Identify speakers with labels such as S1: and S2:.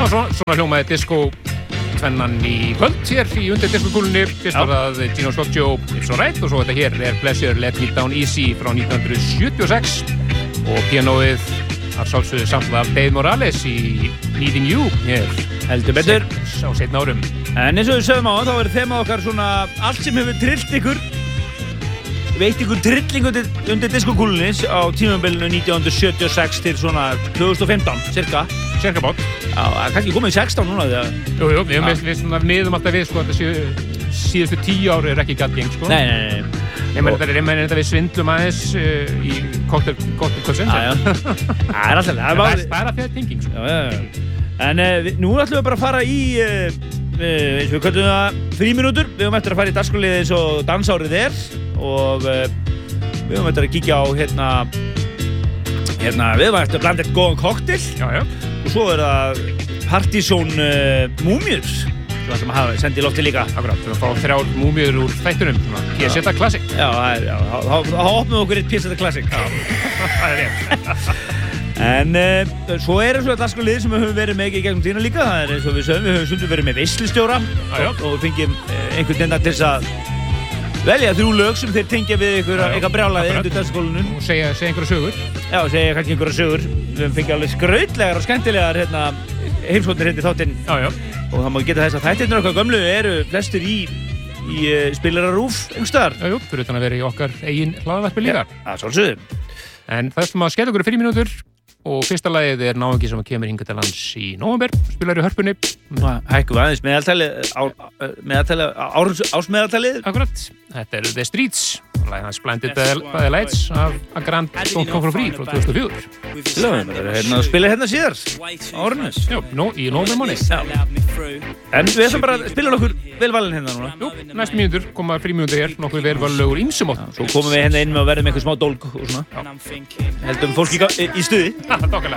S1: svona hljómaði disco tvennan í kvöld hér í undir diskokúlunni. Fyrst var það Gino Scoggio, It's Alright, og svo þetta hér Pleasure, Let Me Down Easy frá 1976 og pianoið að sjálfsögðu samtla Dave Morales í Needing You hér.
S2: Heldur betur.
S1: Á seinna árum.
S2: En eins og við sögum á, þá er þemað okkar svona allt sem hefur trillt ykkur, veitt ykkur trilling undir diskokúlunni á tímabilinu 1976 til svona 2015, cirka bát. Já, kannski komið í 16 núna þegar.
S1: Jú, við miðum alltaf við, sko, þetta síðustu 10 ári er ekki gallgeng, sko.
S2: Nei.
S1: Ég meina þetta við svindlum aðeins í cocktailkvöldsins.
S2: Já. Það er alltaf.
S1: Það er bara fyrir tenging, sko.
S2: Já. En nú ætlum við bara að fara í, eins og við köllum það, frímínútur. Við höfum eftir að fara í dagskrárliðið eins og dansárið og við höfum eftir að kíkja á við höfum eftir að blanda eitt góðan kokteil.
S1: Já.
S2: Og svo er það Partizón múmjur sem hafa sendið í lofti líka.
S1: Akkurat, við fáum 3 múmjur úr þættunum, svona P-seta Classic.
S2: Já, þá opnum við okkur eitt P-seta Classic.
S1: Já, það er rétt.
S2: En svo er eins og þetta dagskrárlið sem við höfum verið með í gegnum tíðina líka. Það er eins og við sögum, við höfum stundum verið með veislustjóra og við fengjum einhvern enda til þess að velja 3 lög sem þeir tengja við eitthvað brjálaði undir dagsskólinu.
S1: Og segja einhverja sögur.
S2: Já, segja kannski einhverja sögur. Við höfum fengið alveg skrautlegar og skemmtilegar heimsóknir í þáttinn.
S1: Já.
S2: Og það má geta þess að þættirnir okkar gömlu eru flestir í spilararúf einhvers staðar.
S1: Já, fyrir utan að vera í okkar eigin hlaðvarpi líka.
S2: Það sjálfsögðu.
S1: En það ætlum að skella okkur í 5 mínútur og fyrsta lagið er náungi sem kemur hingað til lands í nóvember, spilar í Hörpunni.
S2: Hækkum við aðeins ársmeðaltalið.
S1: Akkurat, þetta er The Streets, lagið hans Blinded by the Lights af A Grand Don't Come For Free frá 2004.
S2: Spila hérna síðar, árunus.
S1: Já, í nóvembermáni.
S2: En við ætlum bara að spila okkur velvalin hérna núna.
S1: Jú, næstu mínútur koma 5 mínútur hér, nokkuð velvallegur ýmsum áttum.
S2: Svo komum við hérna inn með að verða með eitthvað smá dólg og svona. Heldum fólk í stuði.
S1: Þokkalega.